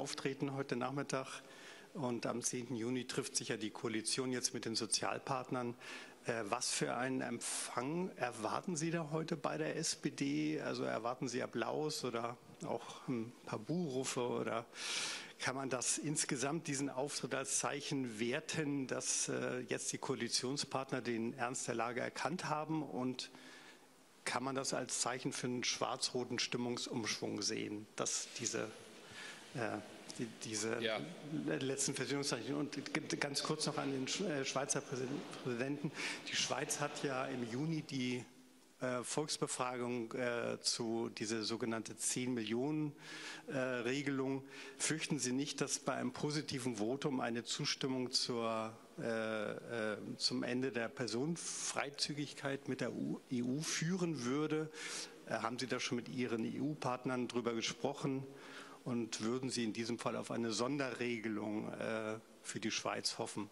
auftreten heute Nachmittag. Und am 10. Juni trifft sich ja die Koalition jetzt mit den Sozialpartnern. Was für einen Empfang erwarten Sie da heute bei der SPD? Also erwarten Sie Applaus oder auch ein paar Buhrufe? Oder kann man das insgesamt, diesen Auftritt als Zeichen werten, dass jetzt die Koalitionspartner den Ernst der Lage erkannt haben? Und kann man das als Zeichen für einen schwarz-roten Stimmungsumschwung sehen, dass diese letzten Versöhnungszeichen? Und ganz kurz noch an den Schweizer Präsidenten. Die Schweiz hat ja im Juni die Volksbefragung zu dieser sogenannte 10-Millionen-Regelung. Fürchten Sie nicht, dass bei einem positiven Votum eine Zustimmung zum Ende der Personenfreizügigkeit mit der EU führen würde? Haben Sie da schon mit Ihren EU-Partnern drüber gesprochen? Und würden Sie in diesem Fall auf eine Sonderregelung für die Schweiz hoffen?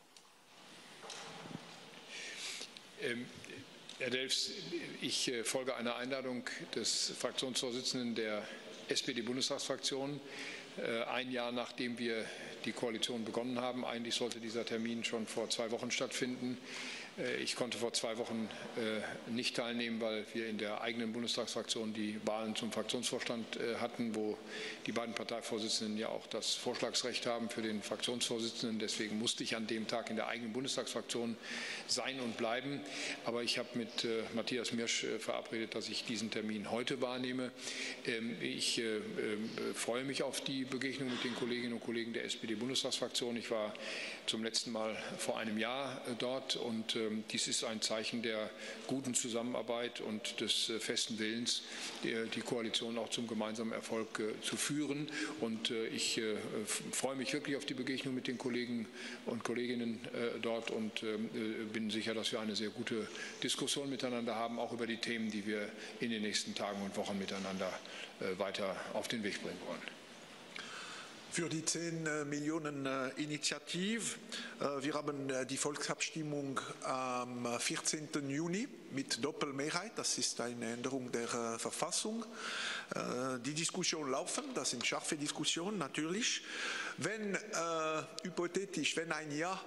Herr Delfs, ich folge einer Einladung des Fraktionsvorsitzenden der SPD-Bundestagsfraktion. Ein Jahr nachdem wir die Koalition begonnen haben. Eigentlich sollte dieser Termin schon vor 2 Wochen stattfinden. Ich konnte vor 2 Wochen nicht teilnehmen, weil wir in der eigenen Bundestagsfraktion die Wahlen zum Fraktionsvorstand hatten, wo die beiden Parteivorsitzenden ja auch das Vorschlagsrecht haben für den Fraktionsvorsitzenden. Deswegen musste ich an dem Tag in der eigenen Bundestagsfraktion sein und bleiben. Aber ich habe mit Matthias Mirsch verabredet, dass ich diesen Termin heute wahrnehme. Ich freue mich auf die Begegnung mit den Kolleginnen und Kollegen der SPD-Bundestagsfraktion. Ich war zum letzten Mal vor einem Jahr dort und dies ist ein Zeichen der guten Zusammenarbeit und des festen Willens, die Koalition auch zum gemeinsamen Erfolg zu führen. Und ich freue mich wirklich auf die Begegnung mit den Kollegen und Kolleginnen dort und bin sicher, dass wir eine sehr gute Diskussion miteinander haben, auch über die Themen, die wir in den nächsten Tagen und Wochen miteinander weiter auf den Weg bringen wollen. Für die 10 Millionen Initiative. Wir haben die Volksabstimmung am 14. Juni mit Doppelmehrheit. Das ist eine Änderung der Verfassung. Die Diskussionen laufen. Das sind scharfe Diskussionen natürlich. Wenn hypothetisch, wenn ein Ja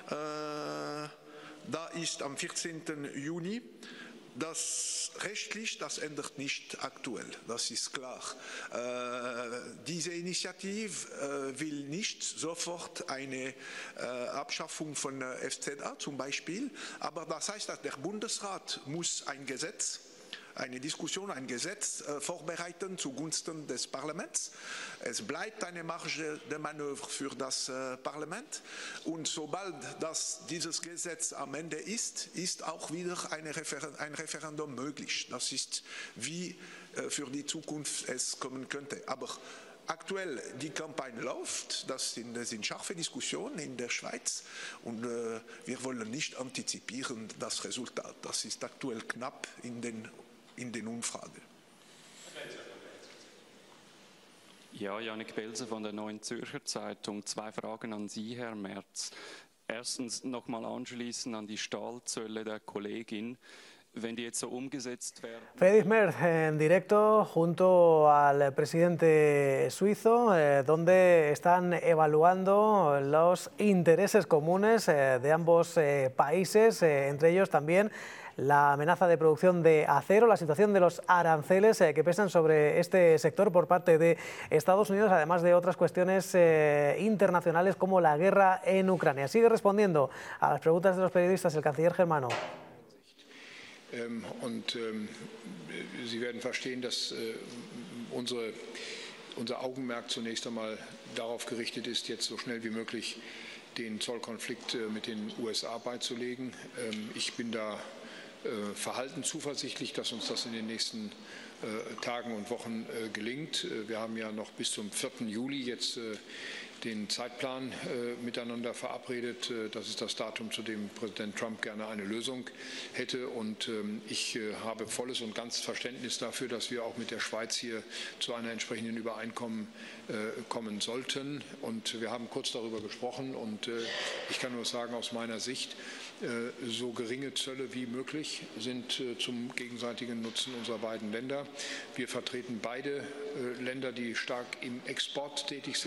da ist am 14. Juni, das rechtlich, das ändert nicht aktuell, das ist klar. Diese Initiative will nicht sofort eine Abschaffung von FZA zum Beispiel, aber das heißt, dass der Bundesrat muss ein Gesetz, eine Diskussion, ein Gesetz vorbereiten zugunsten des Parlaments. Es bleibt eine Marge de Manöver für das Parlament und sobald dieses Gesetz am Ende ist, ist auch wieder ein Referendum möglich. Das ist, wie für die Zukunft es kommen könnte. Aber aktuell die Kampagne läuft, das sind scharfe Diskussionen in der Schweiz und wir wollen nicht antizipieren das Resultat. Das ist aktuell knapp in den Umfragen. Ja, Janik Belser von der Neuen Zürcher Zeitung. 2 Fragen an Sie, Herr Merz. Erstens nochmal anschließen an die Stahlzölle der Kollegin. Wenn die jetzt so umgesetzt werden. Friedrich Merz en directo junto al presidente suizo, donde están evaluando los intereses comunes de ambos países, entre ellos también la amenaza de producción de acero, la situación de los aranceles que pesan sobre este sector por parte de Estados Unidos, además de otras cuestiones internacionales como la guerra en Ucrania. Sigue respondiendo a las preguntas de los periodistas el canciller germano. Sie werden verstehen, dass unser Augenmerk zunächst einmal darauf gerichtet ist, jetzt so schnell wie möglich den Zollkonflikt mit den USA beizulegen. Ich bin da verhalten zuversichtlich, dass uns das in den nächsten Tagen und Wochen gelingt. Wir haben ja noch bis zum 4. Juli jetzt den Zeitplan miteinander verabredet. Das ist das Datum, zu dem Präsident Trump gerne eine Lösung hätte. Und ich habe volles und ganzes Verständnis dafür, dass wir auch mit der Schweiz hier zu einer entsprechenden Übereinkommen kommen sollten. Und wir haben kurz darüber gesprochen. Und ich kann nur sagen, aus meiner Sicht, so geringe Zölle wie möglich sind zum gegenseitigen Nutzen unserer beiden Länder. Wir vertreten beide Länder, die stark im Export tätig sind.